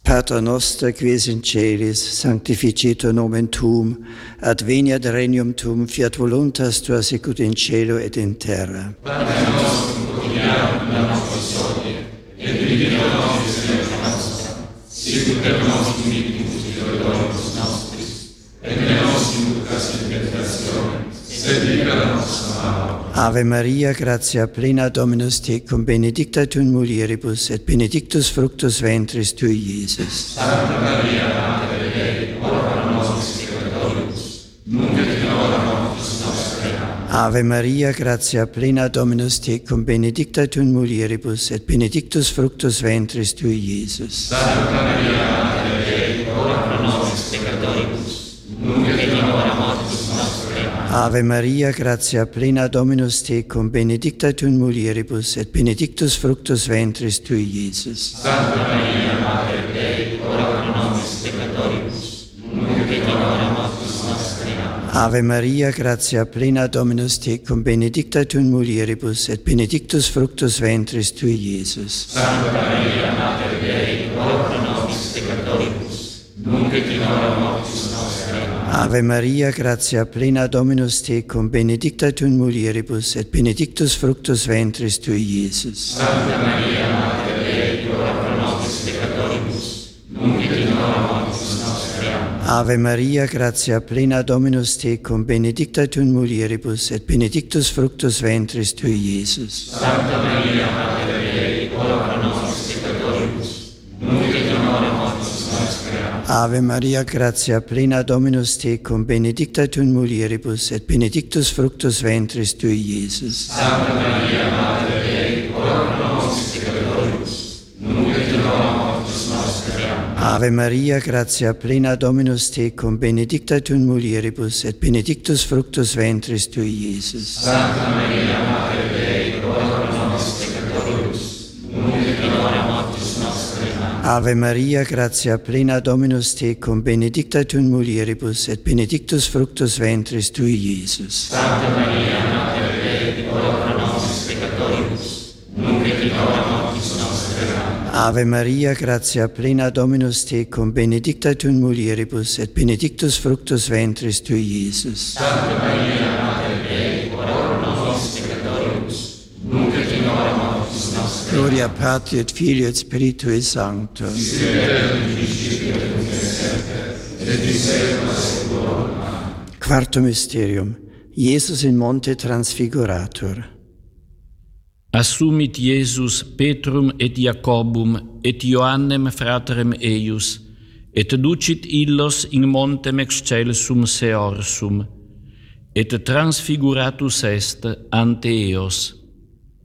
Pater noster, qui es in celis, sanctificetur nomen tuum, ad veniat regnum tuum, fiat voluntas tua sicut in cielo et in terra. Pater nostrum quotidianum da nobis hodie, et dimitte nobis debita nostra, sicut et nos dimittimus deudoribus nostris, et ne nos inducas in tentationem, sed libera nos a malo. Ave Maria, gratia plena Dominus tecum, benedicta tu in mulieribus, et benedictus fructus ventris tui, Iesus. Santa Maria, Mater Dei, ora pro nobis peccatoribus, nunc et in hora mortis nostre. Amen. Ave Maria, gratia plena Dominus tecum, benedicta tu in mulieribus, et benedictus fructus ventris tui, Iesus. Santa Maria, Mater Dei, ora pro nobis peccatoribus, nunc et in hora mortis nostre. Amen. Ave Maria, gratia plena Dominus tecum, benedicta tu in mulieribus, et benedictus fructus ventris tui, Iesus. Santa Maria, Mater Dei, ora pro nobis peccatoribus, nunc et in hora mortis nostre. Amen. Ave Maria, gratia plena Dominus tecum, benedicta tu in mulieribus, et benedictus fructus ventris tui, Iesus. Santa Maria, Mater Dei, ora pro nobis peccatoribus, nunc et in hora mortis nostre. Amen. Ave Maria, gratia plena Dominus tecum, benedicta tu in mulieribus, et benedictus fructus ventris tui, Iesus. Santa Maria, Mater Dei, ora pro nobis peccatoribus, nunc et in hora mortis nostre. Amen. Ave Maria, gratia plena Dominus tecum, benedicta tu in mulieribus, et benedictus fructus ventris tui, Iesus. Santa Maria, Mater Dei, ora pro nobis peccatoribus, nunc et in hora mortis nostre. Amen. Ave Maria, gratia plena Dominus tecum, benedicta tu in mulieribus, et benedictus fructus ventris tui, Iesus. Santa Maria, Mater Dei, ora pro nobis peccatoribus, nunc et in hora mortis nostre. Amen. Ave Maria, gratia plena Dominus tecum, benedicta tu in mulieribus, et benedictus fructus ventris tui, Iesus. Santa Maria, Mater Dei, ora pro nobis peccatoribus, nunc et in hora mortis nostre. Amen. Ave Maria, gratia plena Dominus tecum, benedicta tu in mulieribus, et benedictus fructus ventris tui, Iesus. Santa Maria, Mater Dei, ora pro nobis peccatoribus, nunc et in hora mortis nostre. Amen. Ave Maria, gratia plena Dominus tecum, benedicta tu in mulieribus, et benedictus fructus ventris tui, Iesus. Santa Maria, Mater Dei, ora pro nobis peccatoribus, nunc et in hora mortis nostre. Gloria Patri et Filio et Spiritui Sancto. Quarto mysterium. Iesus in monte transfigurator. Assumit Iesus Petrum et Jacobum et Ioannem fratrem eius, et ducit illos in montem excelsum seorsum, et transfiguratus est ante eos.